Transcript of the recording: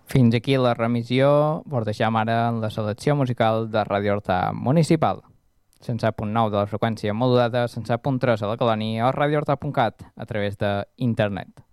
Fins aquí la remissió. Vos deixam ara en la selecció musical de Radio Horta Municipal. 107.9 de la freqüència modulada, 107.3 a la colònia o radiohorta.cat a través d'internet.